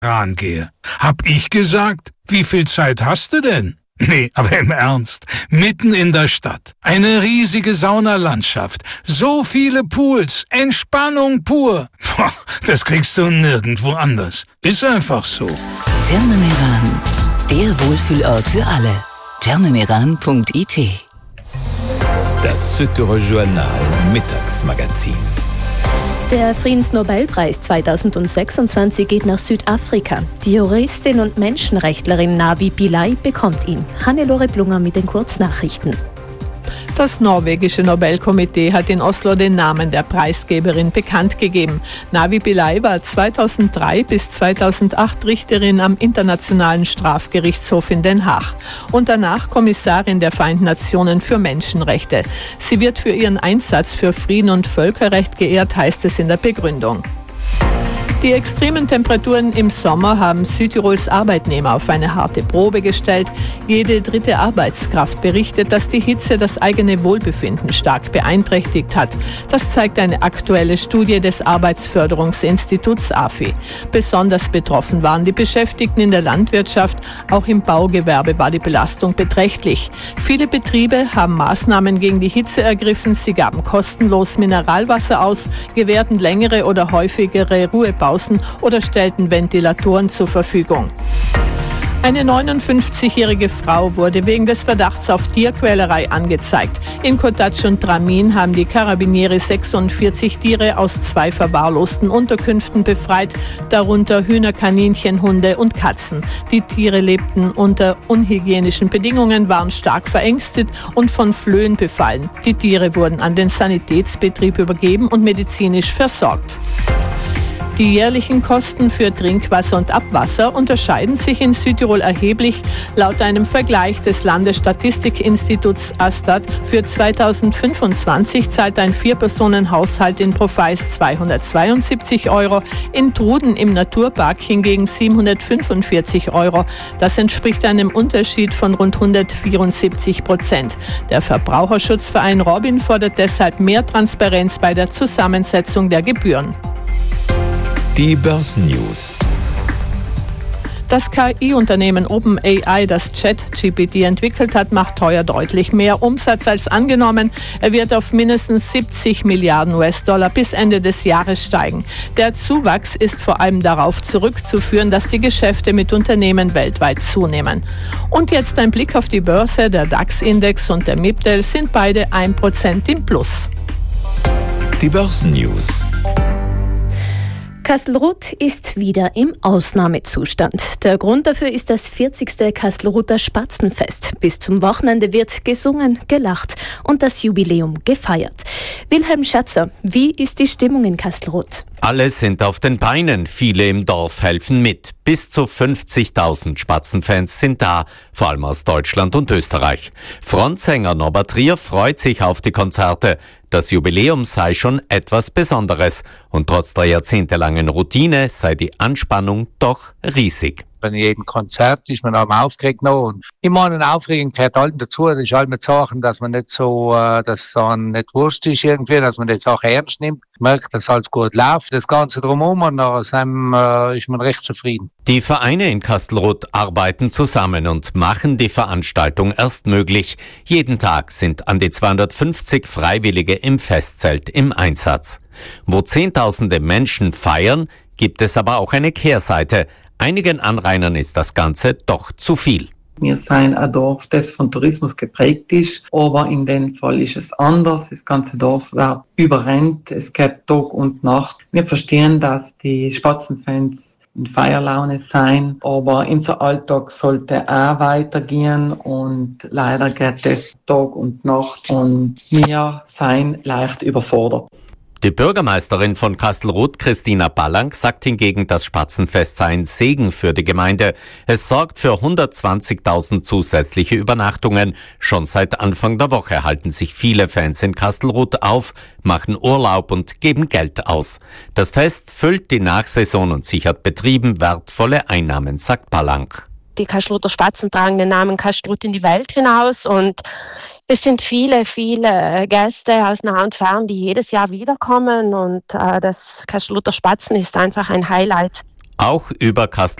rangehe. Hab ich gesagt? Wie viel Zeit hast du denn? Nee, aber im Ernst. Mitten in der Stadt. Eine riesige Saunalandschaft. So viele Pools. Entspannung pur. Das kriegst du nirgendwo anders. Ist einfach so. Therme Meran. Der Wohlfühlort für alle. thermemeran.it. Das Südtirol Journal Mittagsmagazin. Der Friedensnobelpreis 2026 geht nach Südafrika. Die Juristin und Menschenrechtlerin Navi Pillay bekommt ihn. Hannelore Blunger mit den Kurznachrichten. Das norwegische Nobelkomitee hat in Oslo den Namen der Preisgeberin bekannt gegeben. Navi Pillay war 2003 bis 2008 Richterin am Internationalen Strafgerichtshof in Den Haag und danach Kommissarin der Vereinten Nationen für Menschenrechte. Sie wird für ihren Einsatz für Frieden und Völkerrecht geehrt, heißt es in der Begründung. Die extremen Temperaturen im Sommer haben Südtirols Arbeitnehmer auf eine harte Probe gestellt. Jede dritte Arbeitskraft berichtet, dass die Hitze das eigene Wohlbefinden stark beeinträchtigt hat. Das zeigt eine aktuelle Studie des Arbeitsförderungsinstituts AFI. Besonders betroffen waren die Beschäftigten in der Landwirtschaft. Auch im Baugewerbe war die Belastung beträchtlich. Viele Betriebe haben Maßnahmen gegen die Hitze ergriffen. Sie gaben kostenlos Mineralwasser aus, gewährten längere oder häufigere Ruhepausen oder stellten Ventilatoren zur Verfügung. Eine 59-jährige Frau wurde wegen des Verdachts auf Tierquälerei angezeigt. In Kotatsch und Dramin haben die Karabinieri 46 Tiere aus 2 verwahrlosten Unterkünften befreit, darunter Hühner, Kaninchen, Hunde und Katzen. Die Tiere lebten unter unhygienischen Bedingungen, waren stark verängstet und von Flöhen befallen. Die Tiere wurden an den Sanitätsbetrieb übergeben und medizinisch versorgt. Die jährlichen Kosten für Trinkwasser und Abwasser unterscheiden sich in Südtirol erheblich. Laut einem Vergleich des Landesstatistikinstituts ASTAT für 2025 zahlt ein 4-Personen-Haushalt in Profeis 272 €, in Truden im Naturpark hingegen 745 €. Das entspricht einem Unterschied von rund 174%. Der Verbraucherschutzverein Robin fordert deshalb mehr Transparenz bei der Zusammensetzung der Gebühren. Die Börsennews. Das KI-Unternehmen OpenAI, das ChatGPT entwickelt hat, macht heuer deutlich mehr Umsatz als angenommen. Er wird auf mindestens 70 Milliarden US-Dollar bis Ende des Jahres steigen. Der Zuwachs ist vor allem darauf zurückzuführen, dass die Geschäfte mit Unternehmen weltweit zunehmen. Und jetzt ein Blick auf die Börse. Der DAX-Index und der MIPDEL sind beide 1% im Plus. Die Börsennews. Kastelruth ist wieder im Ausnahmezustand. Der Grund dafür ist das 40. Kastelruther Spatzenfest. Bis zum Wochenende wird gesungen, gelacht und das Jubiläum gefeiert. Wilhelm Schatzer, wie ist die Stimmung in Kastelruth? Alle sind auf den Beinen, viele im Dorf helfen mit. Bis zu 50.000 Spatzenfans sind da, vor allem aus Deutschland und Österreich. Frontsänger Norbert Trier freut sich auf die Konzerte. Das Jubiläum sei schon etwas Besonderes und trotz der jahrzehntelangen Routine sei die Anspannung doch riesig. Bei jedem Konzert ist man am aufgeregt noch. Und ich meine, eine Aufregung gehört allem dazu. Das ist halt mit Sachen, dass man nicht so, dass dann nicht wurscht ist irgendwie, dass man die Sache ernst nimmt. Merkt, dass alles gut läuft, das Ganze drumherum und dann ist man recht zufrieden. Die Vereine in Kastelruth arbeiten zusammen und machen die Veranstaltung erst möglich. Jeden Tag sind an die 250 Freiwillige im Festzelt im Einsatz. Wo Zehntausende Menschen feiern, gibt es aber auch eine Kehrseite. Einigen Anrainern ist das Ganze doch zu viel. Wir sind ein Dorf, das von Tourismus geprägt ist, aber in dem Fall ist es anders. Das ganze Dorf wird überrennt, es geht Tag und Nacht. Wir verstehen, dass die Spatzenfans in Feierlaune sein, aber unser Alltag sollte auch weitergehen und leider geht es Tag und Nacht und wir sind leicht überfordert. Die Bürgermeisterin von Kastelruth, Christina Ballank, sagt hingegen, das Spatzenfest sei ein Segen für die Gemeinde. Es sorgt für 120.000 zusätzliche Übernachtungen. Schon seit Anfang der Woche halten sich viele Fans in Kastelruth auf, machen Urlaub und geben Geld aus. Das Fest füllt die Nachsaison und sichert Betrieben wertvolle Einnahmen, sagt Ballank. Die Kastelruther Spatzen tragen den Namen Kastelruth in die Welt hinaus und es sind viele, viele Gäste aus nah und fern, die jedes Jahr wiederkommen und das Kastelruther Spatzen ist einfach ein Highlight. Auch über Kastel